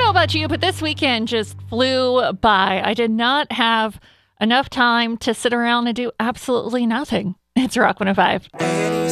know about you, but this weekend just flew by. I did not have enough time to sit around and do absolutely nothing. It's Rock 105.